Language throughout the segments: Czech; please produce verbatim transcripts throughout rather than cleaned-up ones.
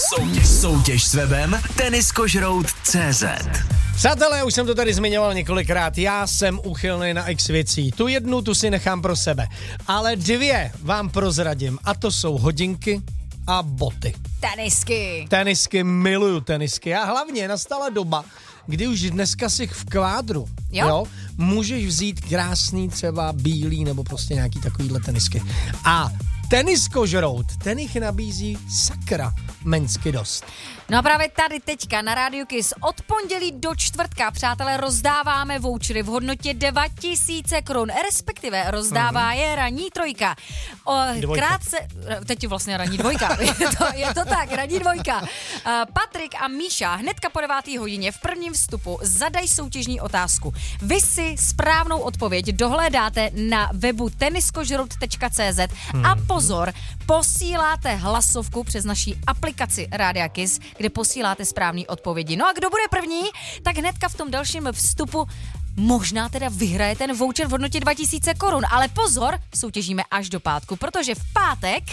Soutěž, soutěž s webem Tenniskožrout tečka cé zet. Přátelé, už jsem to tady zmiňoval několikrát, já jsem uchylný na x věcí. Tu jednu, tu si nechám pro sebe. Ale dvě vám prozradím, a to jsou hodinky a boty. Tenisky. Tenisky, miluju tenisky a hlavně nastala doba, kdy už dneska si v kvádru, jo? jo, můžeš vzít krásný třeba bílý nebo prostě nějaký takovýhle tenisky. A Tenniskožrout, ten jich nabízí sakra mensky dost. No a právě tady teďka na Radio Kiss od pondělí do čtvrtka, přátelé, rozdáváme vouchery v hodnotě dva tisíce korun, respektive rozdává mm-hmm. je ranní trojka. O, krátce, teď je vlastně ranní dvojka, je, to, je to tak, ranní dvojka. Uh, Patrik a Míša hnedka po devátý hodině v prvním vstupu zadají soutěžní otázku. Vy si správnou odpověď dohledáte na webu tenniskožrout tečka cé zet mm-hmm. a pozor, posíláte hlasovku přes naší aplikaci Radio Kiss, kde posíláte správný odpovědi. No a kdo bude první, tak hnedka v tom dalším vstupu možná teda vyhraje ten voucher v hodnotě dva tisíce korun. Ale pozor, soutěžíme až do pátku, protože v pátek,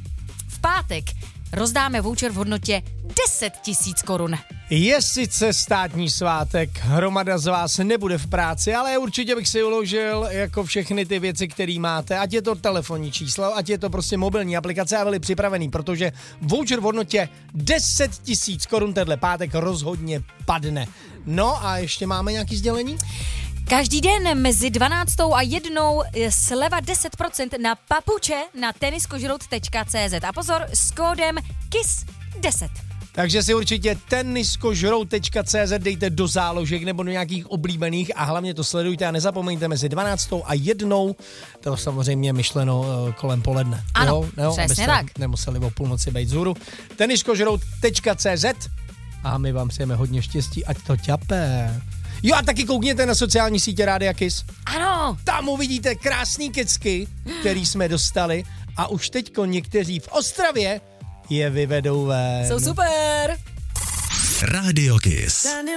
v pátek rozdáme voucher v hodnotě deset tisíc korun. Je sice státní svátek, hromada z vás nebude v práci, ale určitě bych si uložil jako všechny ty věci, které máte, ať je to telefonní číslo, ať je to prostě mobilní aplikace a byli připravený, protože voucher v hodnotě deset tisíc korun tenhle pátek rozhodně padne. No a ještě máme nějaký sdělení? Každý den mezi dvanáctou a jednou sleva deset procent na papuče na tenniskožrout tečka cé zet. A pozor, s kódem K I S deset. Takže si určitě tenniskožrout tečka cé zet dejte do záložek nebo do nějakých oblíbených a hlavně to sledujte a nezapomeňte mezi dvanáctou a jednou, to samozřejmě myšleno uh, kolem poledne. Ano, jo, jo, přesně tak. Nemuseli o půlnoci být zhůru. tenniskožrout tečka cé zet a my vám přejeme hodně štěstí, ať to ťapé. Jo a taky koukněte na sociální sítě Rádia Kiss. Ano. Tam uvidíte krásný kecky, který jsme dostali a už teďko někteří v Ostravě je vyvedou ven. Jsou super. Radio Kiss.